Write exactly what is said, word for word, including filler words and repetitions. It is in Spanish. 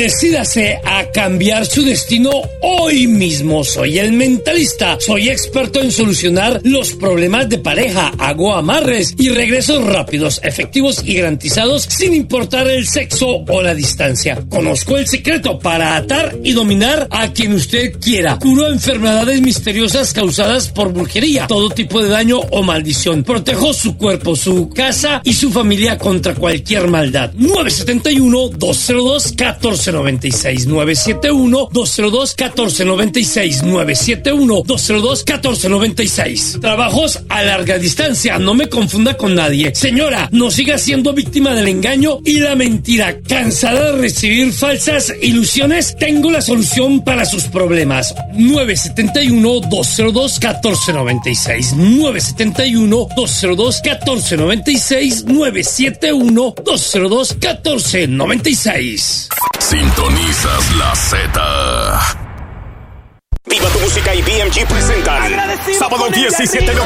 Decídase a cambiar su destino hoy mismo. Soy el Mentalista. Soy experto en solucionar los problemas de pareja. Hago amarres y regresos rápidos, efectivos y garantizados sin importar el sexo o la distancia. Conozco el secreto para atar y dominar a quien usted quiera. Curo enfermedades misteriosas causadas por brujería, todo tipo de daño o maldición. Protejo su cuerpo, su casa y su familia contra cualquier maldad. nueve siete uno, dos cero dos, uno cuatro nueve seis. nueve siete uno, dos cero dos, uno cuatro nueve seis. nueve siete uno, dos cero dos, uno cuatro nueve seis. Trabajos a larga distancia. No me confunda con nadie. Señora, no siga siendo víctima del engaño y la mentira. ¿Cansada de recibir falsas ilusiones? Tengo la solución para sus problemas. nueve siete uno, dos cero dos, uno cuatro nueve seis. nueve siete uno, dos cero dos, uno cuatro nueve seis. nueve siete uno, dos cero dos, uno cuatro nueve seis. Sintonizas la Z. Viva tu música y B M G presentan sábado diecisiete de